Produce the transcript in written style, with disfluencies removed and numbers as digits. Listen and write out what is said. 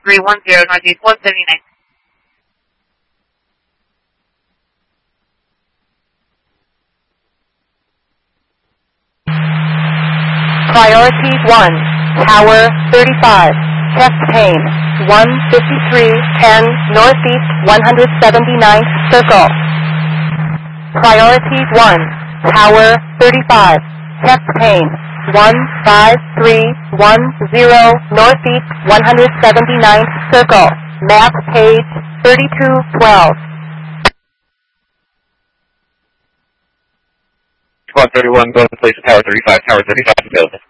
310, Northeast 179. Priority 1, Tower 35, chest pain, 15310, Northeast 179th Circle. Priority 1, Tower 35, chest pain, 15310, Northeast 179th Circle. Map page 3212. 131 going to place Tower 35, Tower 35 available.